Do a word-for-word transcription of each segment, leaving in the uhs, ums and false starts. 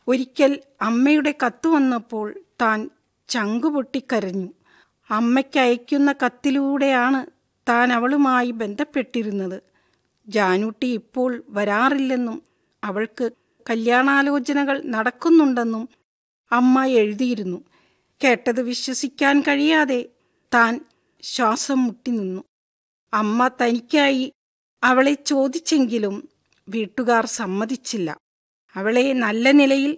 ഒരിക്കൽ അമ്മയുടെ കത്ത് വന്നപ്പോൾ താൻ ചങ്കുപൊട്ടിക്കരഞ്ഞു. അമ്മയ്ക്ക് അയക്കുന്ന കത്തിലൂടെയാണ് താൻ അവളുമായി ബന്ധപ്പെട്ടിരുന്നത്. ജാനൂട്ടി ഇപ്പോൾ വരാറില്ലെന്നും അവൾക്ക് കല്യാണാലോചനകൾ നടക്കുന്നുണ്ടെന്നും അമ്മ എഴുതിയിരുന്നു. കേട്ടത് വിശ്വസിക്കാൻ കഴിയാതെ താൻ ശ്വാസം മുട്ടി നിന്നു. അമ്മ തനിക്കായി അവളെ ചോദിച്ചെങ്കിലും വീട്ടുകാർ സമ്മതിച്ചില്ല. അവളെ നല്ല നിലയിൽ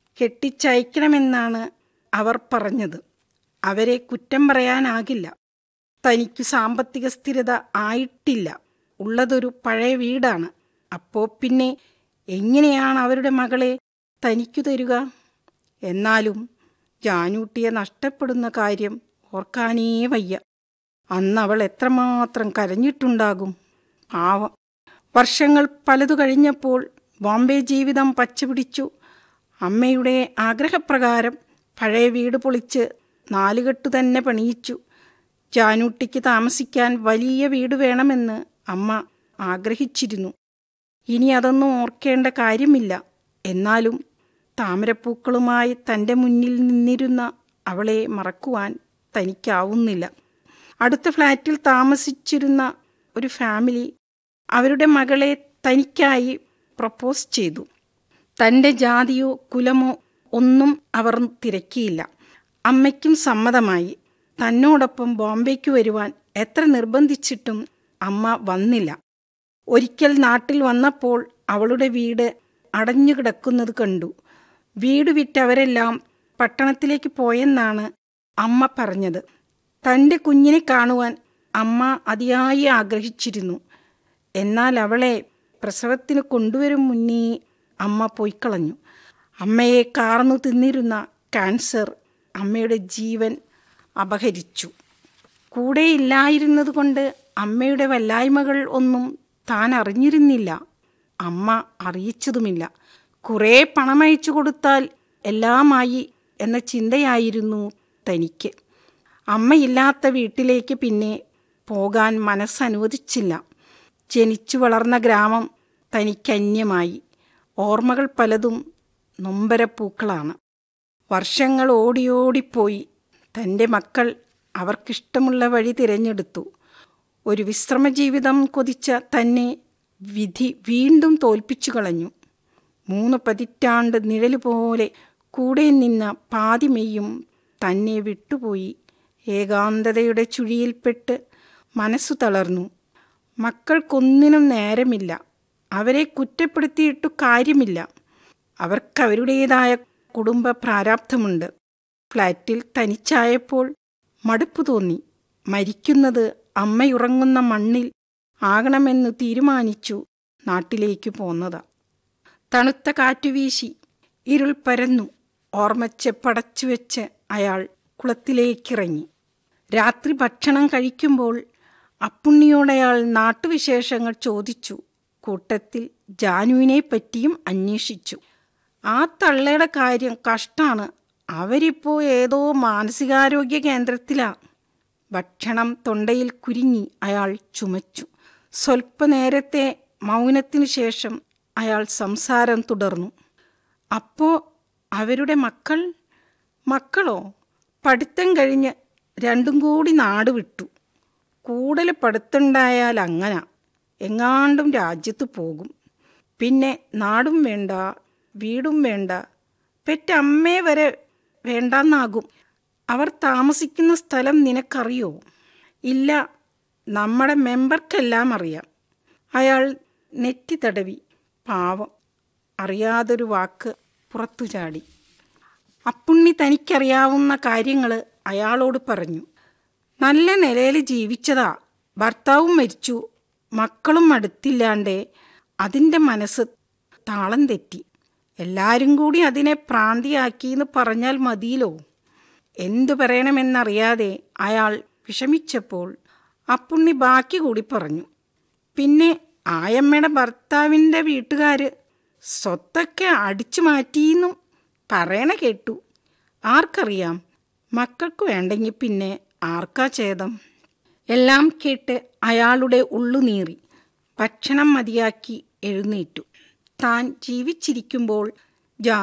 കെട്ടിച്ചയക്കണമെന്നാണ് അവർ പറഞ്ഞത്. അവരെ കുറ്റം പറയാനാകില്ല. തനിക്ക് സാമ്പത്തിക സ്ഥിരത ആയിട്ടില്ല. ഉള്ളതൊരു പഴയ വീടാണ്. അപ്പോൾ പിന്നെ എങ്ങനെയാണ് അവരുടെ മകളെ തനിക്കു തരുക? എന്നാലും ജാനൂട്ടിയെ നഷ്ടപ്പെടുന്ന കാര്യം ഓർക്കാനേ വയ്യ. അന്ന് അവൾ എത്രമാത്രം കരഞ്ഞിട്ടുണ്ടാകും. പാവം. വർഷങ്ങൾ പലതു കഴിഞ്ഞപ്പോൾ ബോംബെ ജീവിതം പച്ചപിടിച്ചു. അമ്മയുടെ ആഗ്രഹപ്രകാരം പഴയ വീട് പൊളിച്ച് നാലുകെട്ടു തന്നെ പണിയിച്ചു. ജാനൂട്ടിക്ക് താമസിക്കാൻ വലിയ വീട് വേണമെന്ന് അമ്മ ആഗ്രഹിച്ചിരുന്നു. ഇനി അതൊന്നും ഓർക്കേണ്ട കാര്യമില്ല. എന്നാലും താമരപ്പൂക്കളുമായി തൻ്റെ മുന്നിൽ നിന്നിരുന്ന അവളെ മറക്കുവാൻ തനിക്കാവുന്നില്ല. അടുത്ത ഫ്ലാറ്റിൽ താമസിച്ചിരുന്ന ഒരു ഫാമിലി അവരുടെ മകളെ തനിക്കായി പ്രപ്പോസ് ചെയ്തു. തൻ്റെ ജാതിയോ കുലമോ ഒന്നും അവർ തിരക്കിയില്ല. അമ്മയ്ക്കും സമ്മതമായി. തന്നോടൊപ്പം ബോംബെക്ക് വരുവാൻ എത്ര നിർബന്ധിച്ചിട്ടും അമ്മ വന്നില്ല. ഒരിക്കൽ നാട്ടിൽ വന്നപ്പോൾ അവളുടെ വീട് അടഞ്ഞു കിടക്കുന്നത് കണ്ടു. വീട് വിറ്റവരെല്ലാം പട്ടണത്തിലേക്ക് പോയെന്നാണ് അമ്മ പറഞ്ഞത്. തൻ്റെ കുഞ്ഞിനെ കാണുവാൻ അമ്മ അതിയായി ആഗ്രഹിച്ചിരുന്നു. എന്നാൽ അവളെ പ്രസവത്തിന് കൊണ്ടുവരും മുന്നേ അമ്മ പോയിക്കളഞ്ഞു. അമ്മയെ കാർന്നു തിന്നിരുന്ന ക്യാൻസർ അമ്മയുടെ ജീവൻ അപഹരിച്ചു. കൂടെയില്ലായിരുന്നത് കൊണ്ട് അമ്മയുടെ വല്ലായ്മകൾ ഒന്നും താൻ അറിഞ്ഞിരുന്നില്ല. അമ്മ അറിയിച്ചതുമില്ല. കുറേ പണമയച്ചു കൊടുത്താൽ എല്ലാമായി എന്ന ചിന്തയായിരുന്നു തനിക്ക്. അമ്മയില്ലാത്ത വീട്ടിലേക്ക് പിന്നെ പോകാൻ മനസ്സനുവദിച്ചില്ല. ജനിച്ചു വളർന്ന ഗ്രാമം തനിക്കന്യമായി. ഓർമ്മകൾ പലതും നൊമ്പരപ്പൂക്കളാണ്. വർഷങ്ങൾ ഓടിയോടിപ്പോയി. തൻ്റെ മക്കൾ അവർക്കിഷ്ടമുള്ള വഴി തിരഞ്ഞെടുത്തു. ഒരു വിശ്രമജീവിതം കൊതിച്ച തന്നെ വിധി വീണ്ടും തോൽപ്പിച്ചു കളഞ്ഞു. മൂന്ന് പതിറ്റാണ്ട് നിഴലുപോലെ കൂടെ നിന്ന പാതിമെയ്യും തന്നെ വിട്ടുപോയി. ഏകാന്തതയുടെ ചുഴിയിൽപ്പെട്ട് മനസ്സു തളർന്നു. മക്കൾക്കൊന്നിനും നേരമില്ല. അവരെ കുറ്റപ്പെടുത്തിയിട്ടു കാര്യമില്ല. അവർക്കവരുടേതായ കുടുംബ പ്രാരാബ്ധമുണ്ട്. ഫ്ലാറ്റിൽ തനിച്ചായപ്പോൾ മടുപ്പു തോന്നി. മരിക്കുന്നത് അമ്മയുറങ്ങുന്ന മണ്ണിൽ ആകണമെന്നു തീരുമാനിച്ചു നാട്ടിലേക്ക് പോന്നതാ. തണുത്ത കാറ്റുവീശി. ഇരുൾ പരന്നു. ഓർമ്മച്ചെപ്പടച്ചു വെച്ച് അയാൾ കുളത്തിലേക്കിറങ്ങി. രാത്രി ഭക്ഷണം കഴിക്കുമ്പോൾ അപ്പുണ്ണിയോടയാൾ നാട്ടുവിശേഷങ്ങൾ ചോദിച്ചു. കൂട്ടത്തിൽ ജാനുവിനെ പറ്റിയും അന്വേഷിച്ചു. ആ തള്ളയുടെ കാര്യം കഷ്ടാണ്. അവരിപ്പോൾ ഏതോ മാനസികാരോഗ്യ കേന്ദ്രത്തിലാ. ഭക്ഷണം തൊണ്ടയിൽ കുരുങ്ങി അയാൾ ചുമച്ചു. സ്വൽപ്പനേരത്തെ മൗനത്തിനു ശേഷം അയാൾ സംസാരം തുടർന്നു. അപ്പോ അവരുടെ മക്കൾ? മക്കളോ? പഠിത്തം കഴിഞ്ഞ് രണ്ടും കൂടി നാട് വിട്ടു. കൂടുതൽ പഠിത്തമുണ്ടായാൽ അങ്ങനെ എങ്ങാണ്ടും രാജ്യത്ത് പോകും. പിന്നെ നാടും വേണ്ട, വീടും വേണ്ട, പെറ്റമ്മയെ വരെ വേണ്ടെന്നാകും. അവർ താമസിക്കുന്ന സ്ഥലം നിനക്കറിയോ? ഇല്ല, നമ്മുടെ മെമ്പർക്കെല്ലാം അറിയാം. അയാൾ നെറ്റി തടവി. പാവം. അറിയാതൊരു വാക്ക് പുറത്തു ചാടി. അപ്പുണ്ണി തനിക്കറിയാവുന്ന കാര്യങ്ങൾ അയാളോട് പറഞ്ഞു. നല്ല നിലയിൽ ജീവിച്ചതാ. ഭർത്താവും മരിച്ചു. മക്കളും അടുത്തില്ലാണ്ടേ അതിൻ്റെ മനസ്സ് താളം തെറ്റി. എല്ലാവരും കൂടി അതിനെ പ്രാന്തിയാക്കിയെന്ന് പറഞ്ഞാൽ മതിയല്ലോ. എന്തു പറയണമെന്നറിയാതെ അയാൾ വിഷമിച്ചപ്പോൾ അപ്പുണ്ണി ബാക്കി കൂടി പറഞ്ഞു. പിന്നെ ആയമ്മയുടെ ഭർത്താവിൻ്റെ വീട്ടുകാർ സ്വത്തൊക്കെ അടിച്ചു മാറ്റിയെന്നും പറയണ കേട്ടു. ആർക്കറിയാം? മക്കൾക്ക് വേണ്ടെങ്കിൽ പിന്നെ ആർക്കാ ഛേദം? എല്ലാം കേട്ട് അയാളുടെ ഉള്ളുനീറി. ഭക്ഷണം മതിയാക്കി എഴുന്നേറ്റു. താൻ ജീവിച്ചിരിക്കുമ്പോൾ